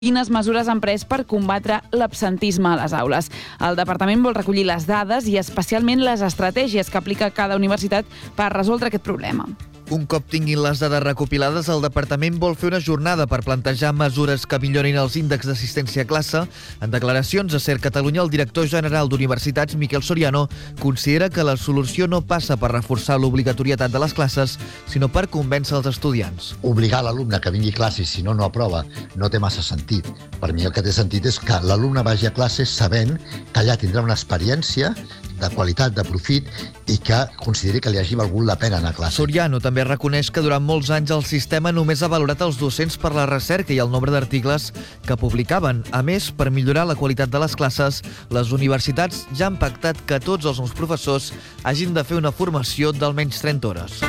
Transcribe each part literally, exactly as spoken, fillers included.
Quines mesures han pres per combatre l'absentisme a les aules. El departament vol recollir les dades i especialment les estratègies que aplica cada universitat per resoldre aquest problema. Un cop tinguin les dades recopilades, el departament vol fer una jornada per plantejar mesures que millorin els índexs d'assistència a classe. En declaracions a Ser Catalunya, el director general d'Universitats, Miquel Soriano, considera que la solució no passa per reforçar l'obligatorietat de les classes, sinó per convèncer els estudiants. Obligar l'alumne que vingui a classes si no, no aprova, no té massa sentit. Per mi el que té sentit és que l'alumne vagi a classes sabent que allà tindrà una experiència de qualitat, de profit, i que consideri que li hagi valgut la pena anar a classe. Soriano també reconeix que durant molts anys el sistema només ha valorat els docents per la recerca i el nombre d'articles que publicaven. A més, per millorar la qualitat de les classes, les universitats ja han pactat que tots els nous professors hagin de fer una formació d'almenys trenta hores.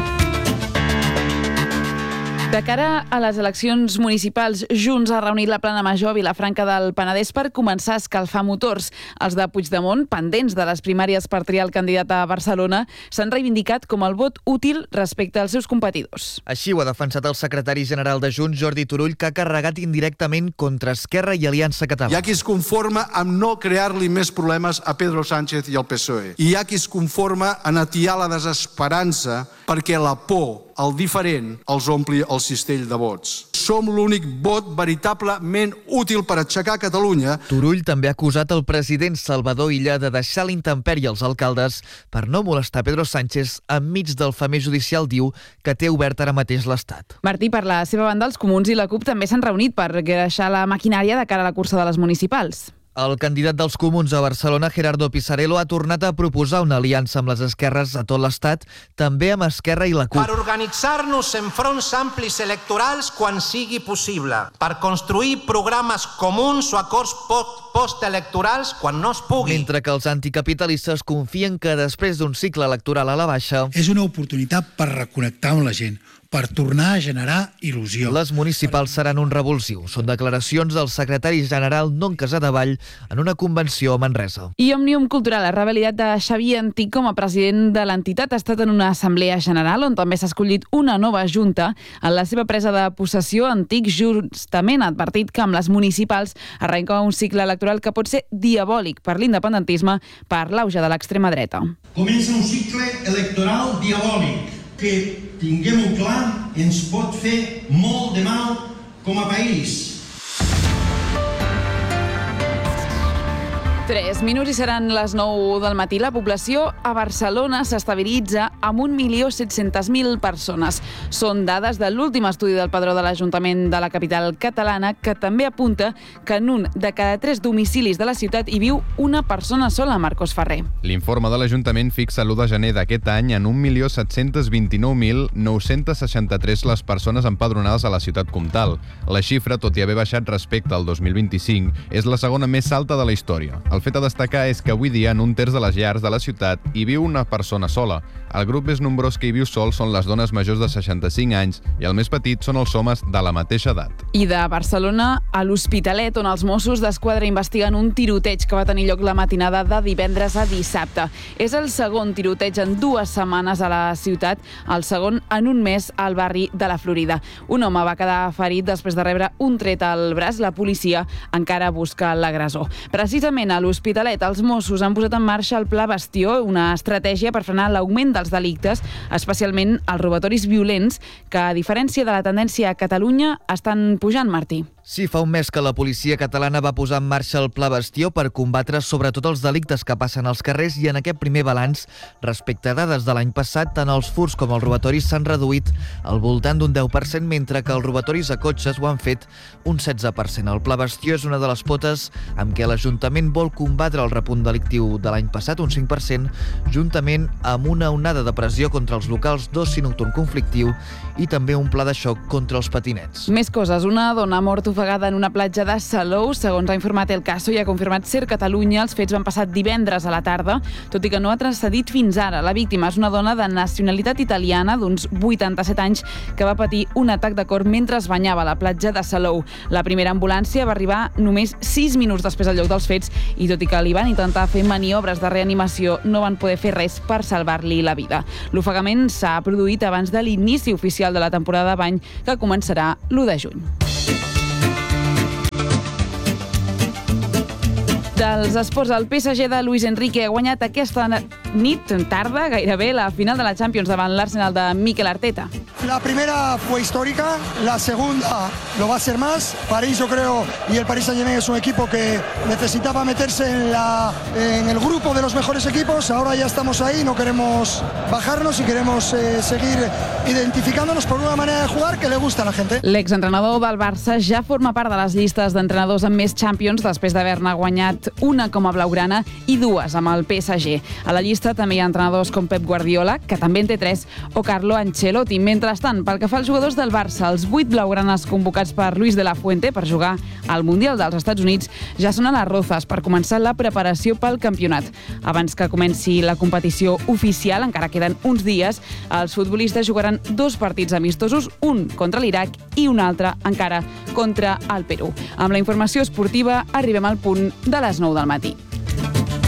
De cara a les eleccions municipals, Junts ha reunit la plana major a Vilafranca del Penedès per començar a escalfar motors. Els de Puigdemont, pendents de les primàries per triar el candidat a Barcelona, s'han reivindicat com el vot útil respecte als seus competidors. Així ho ha defensat el secretari general de Junts, Jordi Turull, que ha carregat indirectament contra Esquerra i Aliança Catalana. Hi ha qui es conforma amb no crear-li més problemes a Pedro Sánchez i al P S O E. I hi ha qui es conforma en atiar la desesperança perquè la por, el diferent, els ompli el cistell de vots. Som l'únic vot veritablement útil per aixecar Catalunya. Turull també ha acusat el president Salvador Illa de deixar l'intempèrie als alcaldes per no molestar Pedro Sánchez enmig del famós judicial, diu, que té obert ara mateix l'Estat. Martí, per la seva banda, els comuns i la CUP també s'han reunit per deixar la maquinària de cara a la cursa de les municipals. El candidat dels comuns a Barcelona, Gerardo Pisarello, ha tornat a proposar una aliança amb les esquerres a tot l'Estat, també amb Esquerra i la CUP. Per organitzar-nos en fronts amplis electorals quan sigui possible, per construir programes comuns o acords postelectorals quan no es pugui. Mentre que els anticapitalistes confien que després d'un cicle electoral a la baixa és una oportunitat per reconnectar amb la gent, per tornar a generar il·lusió. Les municipals seran un revulsiu. Són declaracions del secretari general Non Casadevall en una convenció a Manresa. I Òmnium Cultural ha revalidat de Xavier Antic com a president de l'entitat. Ha estat en una assemblea general on també s'ha escollit una nova junta. En la seva presa de possessió, Antic justament ha advertit que amb les municipals arrenca un cicle electoral que pot ser diabòlic per l'independentisme, per l'auge de l'extrema dreta. Comença un cicle electoral diabòlic que, tinguem-ho clar, ens pot fer molt de mal com a país. Tres minuts i seran les nou del matí. La població a Barcelona s'estabilitza amb un milió set-centes mil persones. Són dades de l'últim estudi del Padró de l'Ajuntament de la capital catalana, que també apunta que en un de cada tres domicilis de la ciutat hi viu una persona sola, Marcos Ferrer. L'informe de l'Ajuntament fixa l'u de gener d'aquest any en un milió set-cents vint-i-nou mil nou-cents seixanta-tres les persones empadronades a la ciutat comtal. La xifra, tot i haver baixat respecte al dos mil vint-i-cinc, és la segona més alta de la història. El fet a destacar és que avui dia en un terç de les llars de la ciutat hi viu una persona sola. El grup més nombrós que hi viu sol són les dones majors de seixanta-cinc anys i el més petit són els homes de la mateixa edat. I de Barcelona a l'Hospitalet, on els Mossos d'Esquadra investiguen un tiroteig que va tenir lloc la matinada de divendres a dissabte. És el segon tiroteig en dues setmanes a la ciutat, el segon en un mes al barri de la Florida. Un home va quedar ferit després de rebre un tret al braç. La policia encara busca l'agressor. Precisament a l'Hospitalet, els Mossos han posat en marxa el Pla Bastió, una estratègia per frenar l'augment dels delictes, especialment els robatoris violents, que, a diferència de la tendència a Catalunya, estan pujant, Martí. Sí, fa un mes que la policia catalana va posar en marxa el Pla Bastió per combatre sobretot els delictes que passen als carrers, i en aquest primer balanç, respecte a dades de l'any passat, tant els furts com els robatoris s'han reduït al voltant d'un deu per cent, mentre que els robatoris a cotxes ho han fet un setze per cent. El Pla Bastió és una de les potes amb què l'Ajuntament vol combatre el repunt delictiu de l'any passat, un cinc per cent, juntament amb una onada de pressió contra els locals d'oci nocturn conflictiu i també un pla de xoc contra els patinets. Més coses. Una dona ha mort ofegada en una platja de Salou. Segons ha informat El Caso i ha confirmat Ser Catalunya, els fets van passar divendres a la tarda, tot i que no ha transcedit fins ara. La víctima és una dona de nacionalitat italiana d'uns vuitanta-set anys que va patir un atac de cor mentre es banyava a la platja de Salou. La primera ambulància va arribar només sis minuts després al lloc dels fets i, tot i que li van intentar fer maniobres de reanimació, no van poder fer res per salvar-li la vida. L'ofegament s'ha produït abans de l'inici oficial de la temporada de bany, que començarà l'u de juny. Dels esports, el P S G de Luis Enrique ha guanyat aquesta nit, tarda, gairebé, la final de la Champions davant l'Arsenal de Mikel Arteta. La primera fue histórica, la segunda lo va a ser más. París, yo creo, y el Paris Saint-Germain es un equipo que necesitaba meterse en, la, en el grupo de los mejores equipos. Ahora ya estamos ahí, no queremos bajarnos y queremos eh, seguir identificándonos por una manera de jugar que le gusta a la gente. L'exentrenador del Barça ja forma part de les llistes d'entrenadors amb més Champions després d'haver-ne guanyat una com a blaugrana i dues amb el P S G. A la llista també hi ha entrenadors com Pep Guardiola, que també en té tres, o Carlo Ancelotti. Mentrestant, pel que fa als jugadors del Barça, els vuit blaugranes convocats per Luis de la Fuente per jugar al Mundial dels Estats Units ja són a les Rozas per començar la preparació pel campionat. Abans que comenci la competició oficial, encara queden uns dies, els futbolistes jugaran dos partits amistosos, un contra l'Iraq i un altre encara contra el Perú. Amb la informació esportiva arribem al punt de les nou del matí.